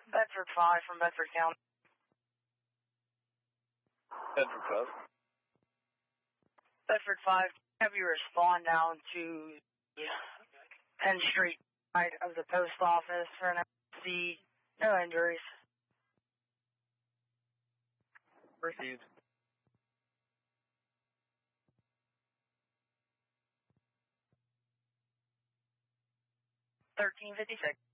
Bedford 5 from Bedford County. Bedford 5. Bedford 5, have you respond down to Penn Street side of the post office for an MC. No injuries. Received. 1356.